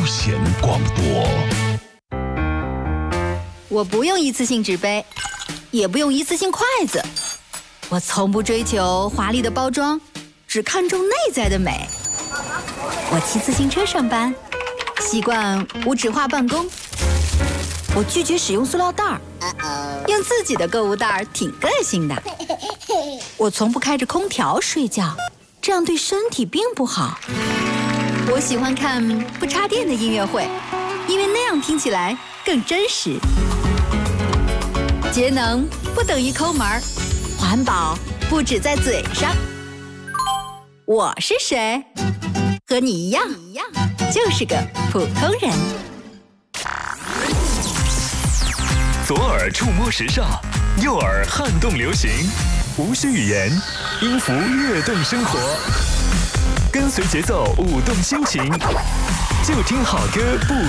闲广播。 我不用一次性纸杯，也不用一次性筷子，我从不追求华丽的包装，只看重内在的美。我骑自行车上班，习惯无纸化办公。我拒绝使用塑料袋儿，用自己的购物袋儿挺个性的。我从不开着空调睡觉，这样对身体并不好。我喜欢看不插电的音乐会，因为那样听起来更真实。节能不等于抠门儿，环保不只在嘴上。我是谁？和你一样，就是个普通人。 左耳触摸时尚，右耳撼动流行，无需语言，音符跃动生活，跟随节奏舞动心情，就听好歌不